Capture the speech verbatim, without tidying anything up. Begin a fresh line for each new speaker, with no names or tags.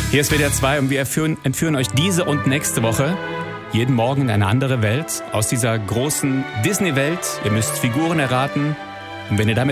Hier ist W D R zwei und wir entführen, entführen euch diese und nächste Woche jeden Morgen in eine andere Welt aus dieser großen Disney-Welt. Ihr müsst Figuren erraten und wenn ihr damit